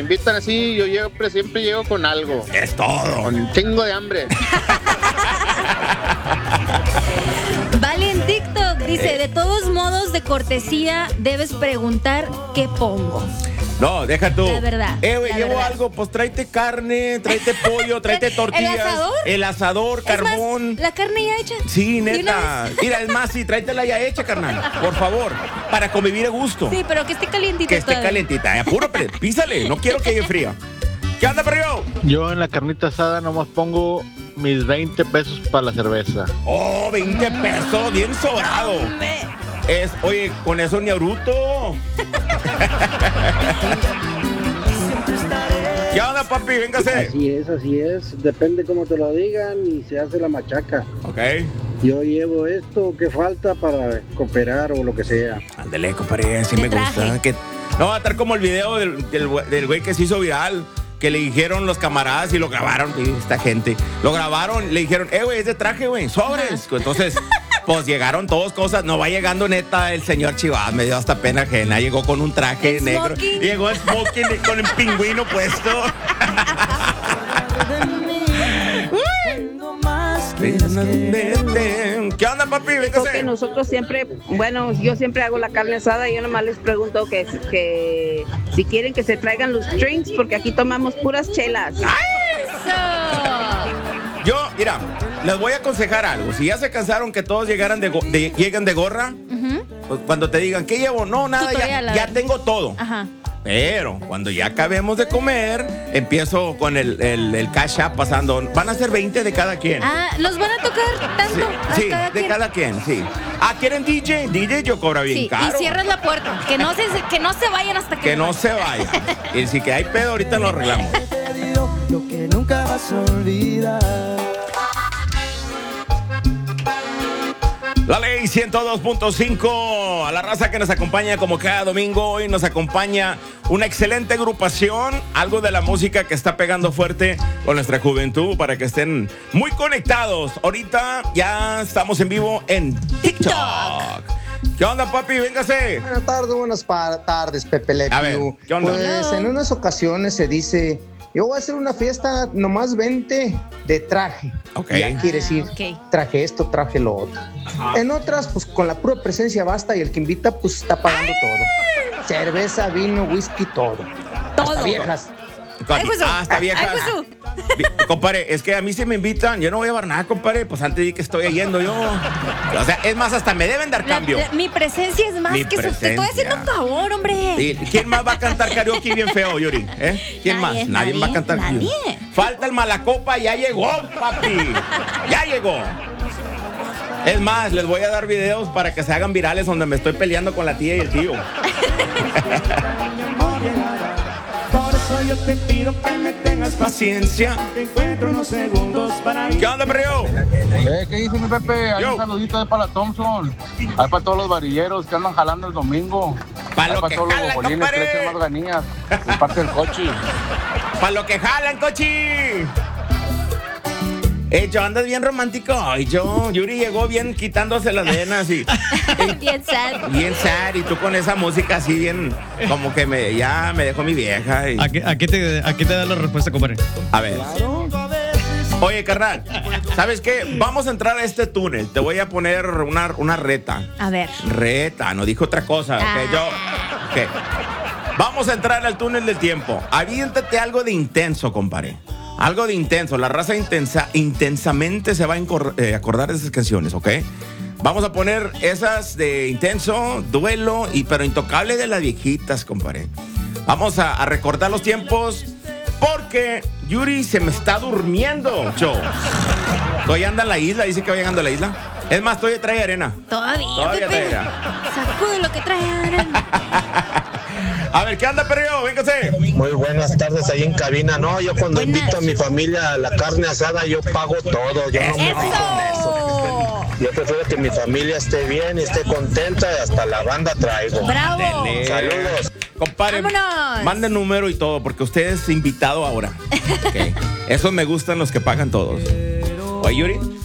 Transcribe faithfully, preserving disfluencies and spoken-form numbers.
invitan así, yo siempre, siempre llego con algo. Es todo. Con un chingo de hambre. Vale, en TikTok dice, de todos modos, de cortesía, debes preguntar qué pongo. No, deja tú. La verdad. Eh, güey, la llevo verdad. algo, pues tráete carne, tráete pollo, tráete tortillas. ¿El asador? El asador, Es carbón. más, la carne ya hecha. Sí, ¿De una neta. vez? Mira, es más, sí, tráetela ya hecha, carnal. Por favor. Para convivir a gusto. Sí, pero que esté calientita. Que esté todavía. calientita. Apúrate, písale. No quiero que llegue fría. ¿Qué onda, perro? Yo en la carnita asada nomás pongo mis veinte pesos para la cerveza. Oh, veinte pesos, bien sobrado. Es, oye, con eso ni a bruto. ¿Qué onda, papi? Véngase. Así es, así es. Depende cómo te lo digan y se hace la machaca. Ok. Yo llevo esto que falta para cooperar o lo que sea. Ándale, compadre, sí De me traje. gusta. Que, no, va a estar como el video del, del, güey- del güey que se hizo viral. Que le dijeron los camaradas y lo grabaron. Y esta gente. Lo grabaron, le dijeron, eh, güey, es de traje, güey, sobres. Entonces, pues llegaron todos cosas. No va llegando neta el señor Chivas. Me dio hasta pena ajena. Llegó con un traje El negro. smoking. Llegó el smoking con el pingüino puesto. ¿Qué onda, papi? Porque Véngase. nosotros siempre, bueno, yo siempre hago la carne asada y yo nomás les pregunto que, que si quieren que se traigan los drinks, porque aquí tomamos puras chelas. Eso. Yo, mira, les voy a aconsejar algo. Si ya se cansaron que todos llegaran de, go- de- lleguen de gorra, Ujú. pues cuando te digan, ¿qué llevo? No, nada, ya, Tutorial, a ya ver. tengo todo. Ajá. Pero cuando ya acabemos de comer, empiezo con el, el, el cash app pasando. Van a ser veinte de cada quien. Ah, ¿los van a tocar tanto? Sí, a sí, cada de quien? cada quien, sí. Ah, ¿quieren D J? D J yo cobro bien Sí, caro. y cierras la puerta. Que no se, que no se vayan hasta que, Que no se vaya. Y si que hay pedo, ahorita lo arreglamos. Lo que nunca vas a olvidar. La ley ciento dos punto cinco, a la raza que nos acompaña como cada domingo. Hoy nos acompaña una excelente agrupación, algo de la música que está pegando fuerte con nuestra juventud para que estén muy conectados. Ahorita ya estamos en vivo en TikTok. ¿Qué onda, papi? Véngase. Buenas tardes, buenas pa- tardes, Pepe Le A ver, Pew. ¿qué onda? Pues Hello. en unas ocasiones se dice, yo voy a hacer una fiesta, nomás vente de traje. Ok. Ya quiere decir, ok. traje esto, traje lo otro. En otras, pues con la pura presencia basta y el que invita, pues está pagando todo. Cerveza, vino, whisky, todo. Todo. Hasta viejas. Ay, Jesús. Ah, está vieja. Ay, Jesús. Vi- Compadre, es que a mí se me invitan, yo no voy a llevar nada, compadre, pues antes di que estoy yendo yo. O sea, es más, hasta me deben dar La- cambio. la- mi presencia es más Mi que eso. Te estoy presencia. haciendo un favor, hombre. ¿Y quién más va a cantar karaoke bien feo, Yuri? ¿Eh? ¿Quién Nadie, más? Nadie, nadie, va a cantar. nadie. Falta el Malacopa, ya llegó, papi. Ya llegó. Es más, les voy a dar videos para que se hagan virales donde me estoy peleando con la tía y el tío. Por eso yo te pido que me tengas paciencia. Te encuentro unos segundos para ir. ¿Qué onda, perro? Eh, ¿qué dice mi Pepe? Hay Yo. un saludito de para la Thompson. Hay para todos los varilleros que andan jalando el domingo. Pa' Hay lo para que todos los jalan, bobolines que le compadre. echan más ganías. De parte del coche. Para lo que jalan, cochi. Eh, yo andas bien romántico. Ay, yo, Yuri llegó bien quitándose las venas y Bien sad. bien sad. Y tú con esa música así bien, como que me, ya me dejó mi vieja. y- ¿A qué, a qué te, a qué te da la respuesta, compadre? A ver. Oye, carnal, ¿sabes qué? Vamos a entrar a este túnel. Te voy a poner una, una reta. A ver. Reta, no dijo otra cosa. Ah. ¿Ok? Yo. ¿Qué? Vamos a entrar al túnel del tiempo. Aviéntate algo de intenso, compadre. Algo de intenso. La raza intensa, intensamente se va a encor- eh, acordar de esas canciones, ¿ok? Vamos a poner esas de intenso, duelo, y pero intocable de las viejitas, compadre. Vamos a, a recordar los tiempos porque Yuri se me está durmiendo, yo. Todavía anda en la isla, dice que va llegando a la isla. Es más, todavía trae arena. Todavía, Todavía Pepe. trae. Sacude lo que trae arena. A ver, ¿qué anda, perreo? Véngase. Muy buenas tardes ahí en cabina. No, yo cuando Buenas. invito a mi familia a la carne asada, yo pago todo. Yo no me fijo en eso. ¡Eso! Yo prefiero que mi familia esté bien y esté contenta y hasta la banda traigo. ¡Bravo! Dele. Saludos. Compadre, ¡Vámonos! mande número y todo, porque usted es invitado ahora. Ok. Esos me gustan los que pagan todos. Oye, Yuri.